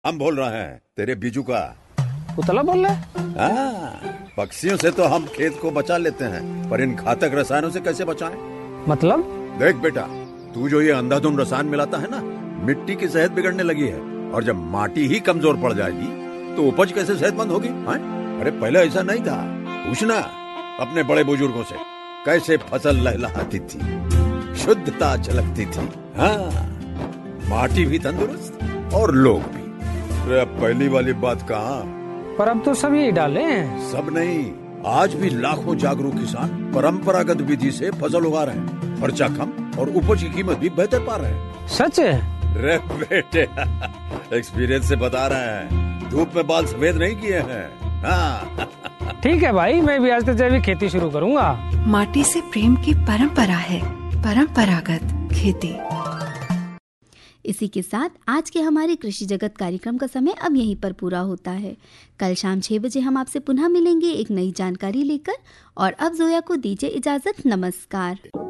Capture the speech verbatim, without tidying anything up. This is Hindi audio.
हम बोल रहे हैं तेरे बीजू का। पुतला बोल रहा है? हाँ, पक्षियों से तो हम खेत को बचा लेते हैं, पर इन घातक रसायनों से कैसे बचाएं? मतलब? देख बेटा, तू जो ये अंधाधुंध रसायन मिलाता है ना, मिट्टी की सेहत बिगड़ने लगी है। और जब माटी ही कमजोर पड़ जाएगी तो उपज कैसे सेहतमंद होगी? हाँ? अरे पहले ऐसा नहीं था। पूछना अपने बड़े बुजुर्गों से, कैसे फसल लहलहाती थी, शुद्धता झलकती थी। हाँ, माटी भी तंदुरुस्त और लोग भी। अरे पहली वाली बात कहाँ? पर अब तो सब यही डाले हैं। सब नहीं, आज भी लाखों जागरूक किसान परंपरागत विधि से फसल उगा रहे हैं। खर्चा कम और उपज की कीमत भी बेहतर पा रहे हैं। सच है? रे बेटे, एक्सपीरियंस से बता रहे हैं, धूप में बाल सफेद नहीं किए हैं। हाँ। ठीक है भाई, मैं भी आज से जैविक खेती शुरू करूंगा। माटी से प्रेम की परंपरा है, परंपरागत खेती। इसी के साथ आज के हमारे कृषि जगत कार्यक्रम का समय अब यहीं पर पूरा होता है। कल शाम छह बजे हम आपसे पुनः मिलेंगे एक नई जानकारी लेकर, और अब जोया को दीजिए इजाजत। नमस्कार।